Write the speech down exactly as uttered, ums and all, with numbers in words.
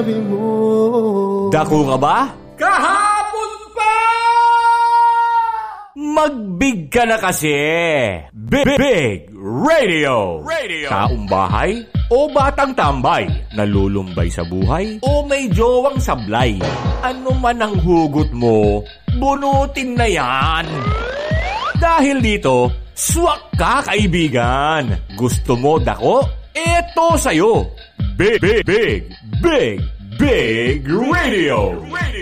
Dako nga ba? Kahapon pa! Magbig ka na kasi. Big, big Radio. Radio. Taong bahay o batang tambay, nalulumbay sa buhay o may jowang sablay. Ano man ang hugot mo, bunutin na yan. Dahil dito, swak ka kaibigan. Gusto mo dako? Eto sa'yo. Big, big, big, big, big Radio. Radio.